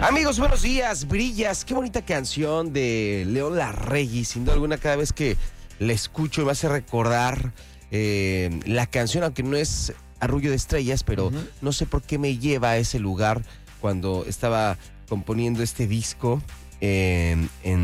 Amigos, buenos días, Brillas, qué bonita canción de León Larregui. Sin duda alguna, cada vez que la escucho me hace recordar la canción, aunque no es Arrullo de Estrellas, pero no sé por qué me lleva a ese lugar cuando estaba componiendo este disco ya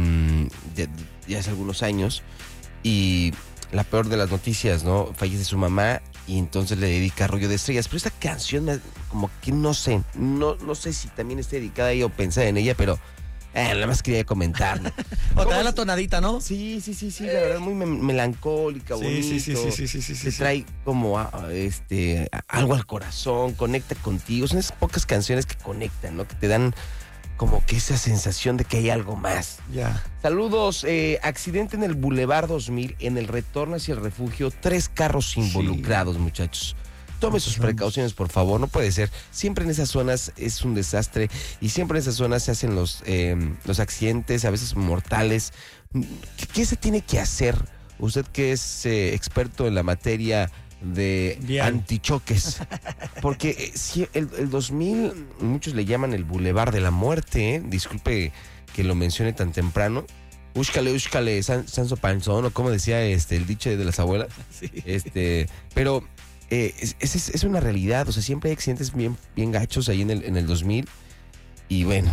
hace algunos años. Y la peor de las noticias, ¿no? Fallece su mamá y entonces le dedica Arrullo de Estrellas. Pero esta canción, como que no sé si también está dedicada a ella o pensada en ella, pero nada más quería comentarlo. O te da la tonadita, ¿no? Sí, la verdad, muy melancólica, bonito. Sí. Te trae como algo al corazón, conecta contigo. Son esas pocas canciones que conectan, ¿no? Que te dan como que esa sensación de que hay algo más. Ya. Saludos. Accidente en el Boulevard 2000, en el retorno hacia el refugio. 3 carros involucrados, muchachos. Tome sus precauciones, por favor. No puede ser. Siempre en esas zonas es un desastre y siempre en esas zonas se hacen los accidentes, a veces mortales. ¿Qué se tiene que hacer? Usted que es experto en la materia de antichoques. Porque si el 2000, muchos le llaman el Boulevard de la Muerte, ¿eh? Disculpe que lo mencione tan temprano. Úscale, Sanso Panzón, o como decía el dicho de las abuelas. Sí. Pero es una realidad. O sea, siempre hay accidentes bien gachos ahí en el 2000. Y bueno,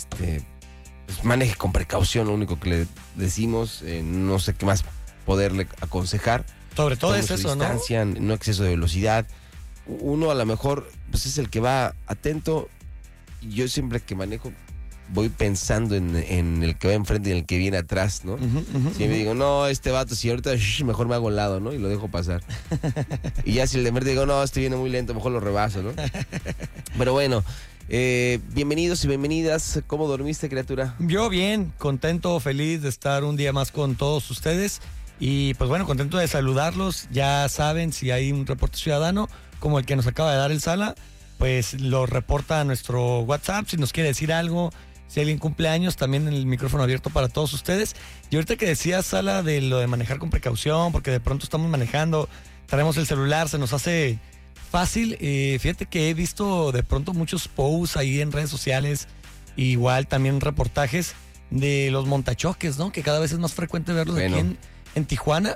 pues maneje con precaución, lo único que le decimos. No sé qué más poderle aconsejar. Sobre todo es eso, distancia, no exceso de velocidad. Uno a lo mejor pues es el que va atento. Y yo siempre que manejo voy pensando en el que va enfrente y en el que viene atrás, ¿no? Si me digo, no, este vato, si ahorita mejor me hago un lado, ¿no? Y lo dejo pasar. Y ya si el de enfrente digo, no, este viene muy lento, mejor lo rebaso, ¿no? Pero bueno, bienvenidos y bienvenidas. ¿Cómo dormiste, criatura? Yo bien, contento, feliz de estar un día más con todos ustedes. Y pues bueno, contento de saludarlos. Ya saben, si hay un reporte ciudadano como el que nos acaba de dar el Sala, pues lo reporta a nuestro WhatsApp. Si nos quiere decir algo, si alguien cumple años, también el micrófono abierto para todos ustedes. Y ahorita que decía Sala de lo de manejar con precaución, porque de pronto estamos manejando, traemos el celular, se nos hace fácil. Fíjate que he visto de pronto muchos posts ahí en redes sociales, igual también reportajes de los montachoques, ¿no? Que cada vez es más frecuente verlos aquí en Tijuana.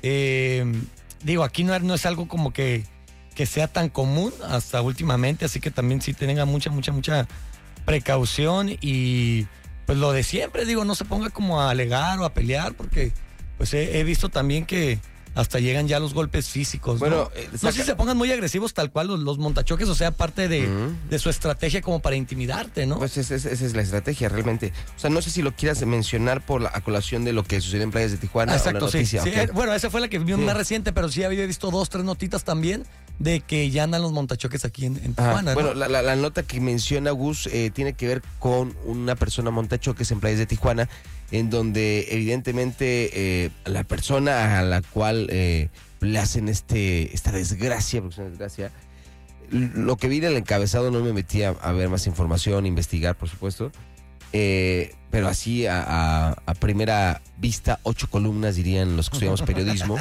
Digo, aquí no es algo como que sea tan común hasta últimamente, así que también sí tengan mucha precaución y pues lo de siempre, digo, no se ponga como a alegar o a pelear, porque pues he visto también que hasta llegan ya los golpes físicos, ¿no? Bueno, no sé si se pongan muy agresivos tal cual los montachoques, o sea, parte de su estrategia como para intimidarte, ¿no? Pues esa es la estrategia realmente. O sea, no sé si lo quieras mencionar por la colación de lo que sucedió en Playas de Tijuana. Exacto, o la noticia. Sí. Okay. Bueno, esa fue la que vi más reciente, pero sí había visto 2, 3 notitas también de que ya andan los montachoques aquí en Tijuana, ¿no? Bueno, la nota que menciona Gus tiene que ver con una persona montachoques en Playas de Tijuana, en donde evidentemente la persona a la cual le hacen esta desgracia, porque es una desgracia, lo que vi en el encabezado, no me metí a ver más información, investigar, por supuesto, pero así a primera vista, 8 columnas dirían los que estudiamos periodismo.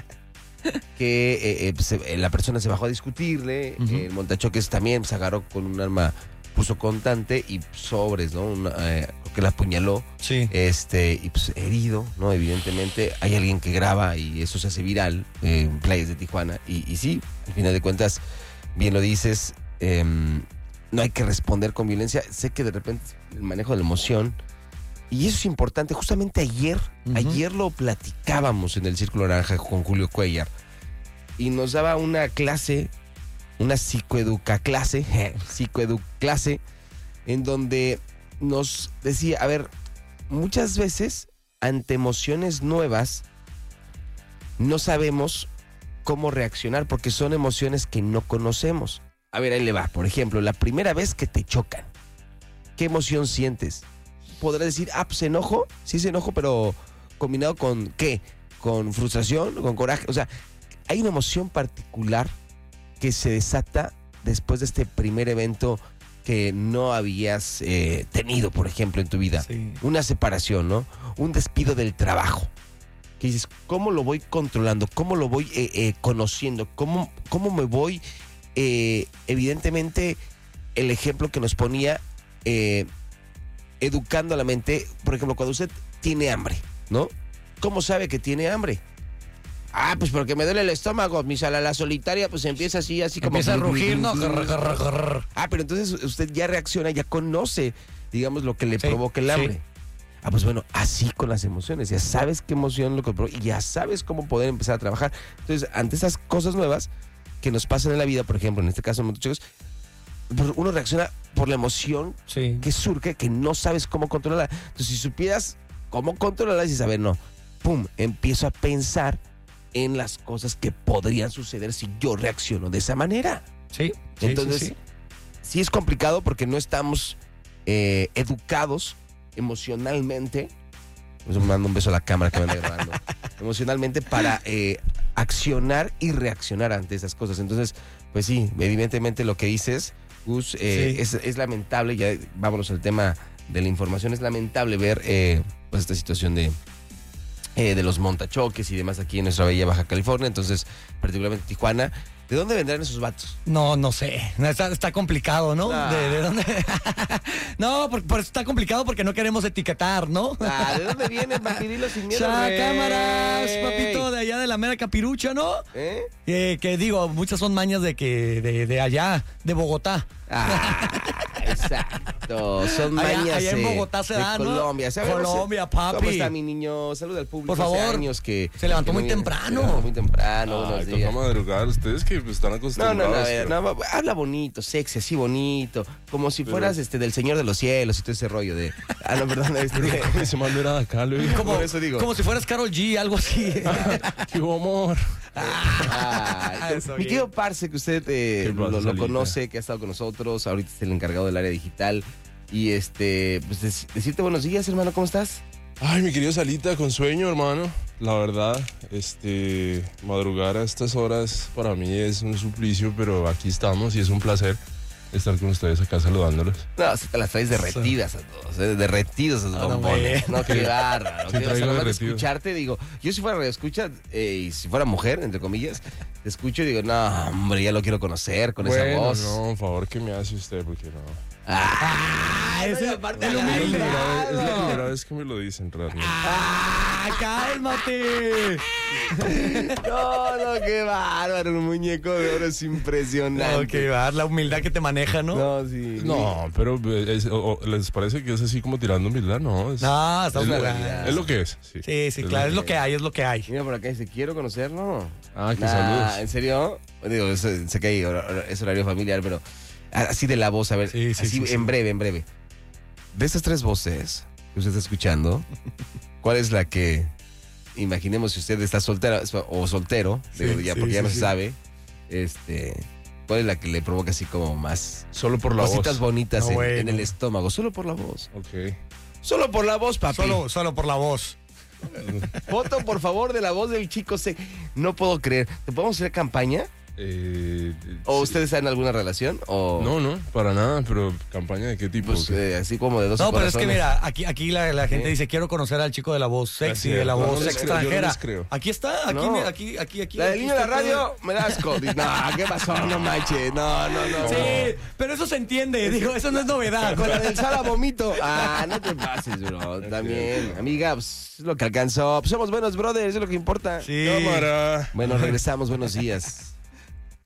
Que la persona se bajó a discutirle, el montachoques también se agarró con un arma punzocortante y sobres, ¿no? Que la apuñaló, sí. Y pues herido, ¿no? Evidentemente hay alguien que graba y eso se hace viral en Playas de Tijuana y sí, al final de cuentas, bien lo dices, no hay que responder con violencia. Sé que de repente el manejo de la emoción, y eso es importante. Justamente ayer lo platicábamos en el Círculo Naranja con Julio Cuellar y nos daba una clase, una psicoeducaclase, en donde nos decía, a ver, muchas veces ante emociones nuevas no sabemos cómo reaccionar porque son emociones que no conocemos. A ver, ahí le va. Por ejemplo, la primera vez que te chocan, ¿qué emoción sientes? Podrás decir, pues enojo, sí es enojo, pero combinado con ¿qué? Con frustración, con coraje. O sea, hay una emoción particular que se desata después de este primer evento que no habías tenido, por ejemplo, en tu vida. Sí. Una separación, ¿no? Un despido del trabajo. Que dices, ¿cómo lo voy controlando? ¿Cómo lo voy conociendo? ¿Cómo me voy? Evidentemente, el ejemplo que nos ponía educando a la mente, por ejemplo, cuando usted tiene hambre, ¿no? ¿Cómo sabe que tiene hambre? Ah, pues porque me duele el estómago. La solitaria pues empieza así como... Empieza a rugir, ¿no? Ah, pero entonces usted ya reacciona, ya conoce, digamos, lo que le provoca el hambre. Ah, pues bueno, así con las emociones. Ya sabes qué emoción lo que provoca y ya sabes cómo poder empezar a trabajar. Entonces, ante esas cosas nuevas que nos pasan en la vida, por ejemplo, en este caso, chicos, uno reacciona por la emoción que surge, que no sabes cómo controlarla. Entonces, si supieras cómo controlarla, dices, a ver, no, pum, empiezo a pensar en las cosas que podrían suceder si yo reacciono de esa manera. Entonces, sí es complicado porque no estamos educados emocionalmente. Pues me mando un beso a la cámara que me anda grabando. Emocionalmente para accionar y reaccionar ante esas cosas. Entonces, pues sí, evidentemente lo que dices, Gus, es lamentable. Ya vámonos al tema de la información. Es lamentable ver pues esta situación de los montachoques y demás aquí en nuestra bella Baja California, entonces particularmente Tijuana. ¿De dónde vendrán esos vatos? No sé. Está complicado, ¿no? ¿De dónde? No, está complicado porque no queremos etiquetar, ¿no? ¿De dónde vienen, papirilo sin miedo? Cámaras, papito, de allá de la mera Capirucha, ¿no? Que digo, muchas son mañas de allá, de Bogotá. Exacto. Son mañas allá en Bogotá se da, de ¿no? Colombia. Colombia, papi. ¿Cómo está mi niño? Saluda al público. Por favor. Hace años que se levantó muy temprano. Buenos días. Toca madrugar. Ustedes que están acostumbrados. No, habla bonito, sexy, así bonito. Como si fueras del Señor de los Cielos y todo ese rollo de... no, perdón. Ese man no era de acá, Luis. Por eso digo. Como si fueras Karol G, algo así. ¡Qué amor! Mi querido Parce, que usted lo conoce, que ha estado con nosotros, ahorita es el encargado del área digital. Y pues decirte buenos días, hermano, ¿cómo estás? Ay, mi querido Salita, con sueño, hermano. La verdad, madrugar a estas horas para mí es un suplicio, pero aquí estamos y es un placer estar con ustedes acá saludándolos. No, si te las traes derretidas a todos, derretidos a todos bombones. No, qué bárbaro. Sí, de escucharte, digo, yo si fuera radioescucha y si fuera mujer, entre comillas, te escucho y digo, no, hombre, ya lo quiero conocer con esa voz. No, por favor, que me hace usted, porque no. Es la primera vez que me lo dicen, realmente. ¡Cálmate! No, qué bárbaro, un muñeco de oro es impresionante. No, qué bárbaro, la humildad que te maneja, ¿no? No, sí. No, pero ¿les parece que es así como tirando humildad? No, es lo que es. Sí, claro, es lo que hay. Mira, por acá dice, quiero conocerlo. Qué saludos. ¿En serio? Digo, sé que es horario familiar, pero así de la voz, a ver, en breve. De estas tres voces que usted está escuchando, ¿cuál es la que, imaginemos si usted está soltera o soltero, porque ya no se sabe, ¿cuál es la que le provoca así como más solo por la cositas voz bonitas en el estómago? Solo por la voz. Ok. Solo por la voz, papi. Solo por la voz. Foto, por favor, de la voz del chico. No puedo creer. ¿Te podemos hacer campaña? ¿O ustedes están en alguna relación? ¿O? No, para nada, pero ¿campaña de qué tipo? Pues, así como de dos No, pero corazones. es que mira, aquí la gente dice, quiero conocer al chico de la voz sexy, de la voz extranjera. Yo no les creo. Aquí está, aquí. La del niño de la radio, me da asco. No, ¿qué pasó? No manches, no. Sí, pero eso se entiende, digo, eso no es novedad. Con la del sala vomito. No te pases, bro. También, amiga, pues, es lo que alcanzó. Pues somos buenos brothers, es lo que importa. Sí. Cámara. Bueno, regresamos, buenos días.